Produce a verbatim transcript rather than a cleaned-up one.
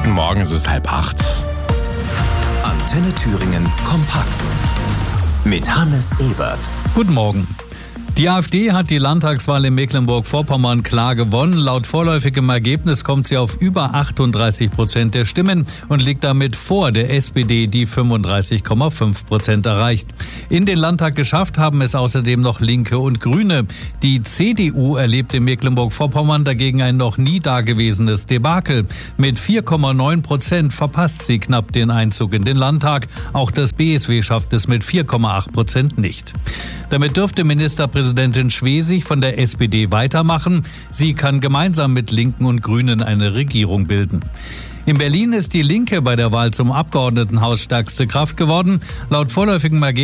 Guten Morgen, es ist halb acht. Antenne Thüringen kompakt mit Hannes Ebert. Guten Morgen. Die AfD hat die Landtagswahl in Mecklenburg-Vorpommern klar gewonnen. Laut vorläufigem Ergebnis kommt sie auf über achtunddreißig Prozent der Stimmen und liegt damit vor der S P D, die fünfunddreißig Komma fünf Prozent erreicht. In den Landtag geschafft haben es außerdem noch Linke und Grüne. Die C D U erlebt in Mecklenburg-Vorpommern dagegen ein noch nie dagewesenes Debakel. Mit vier Komma neun Prozent verpasst sie knapp den Einzug in den Landtag. Auch das B S W schafft es mit vier Komma acht Prozent nicht. Damit dürfte Ministerpräsidentin Schwesig von der S P D weitermachen. Sie kann gemeinsam mit Linken und Grünen eine Regierung bilden. In Berlin ist die Linke bei der Wahl zum Abgeordnetenhaus stärkste Kraft geworden. Laut vorläufigem Ergebnis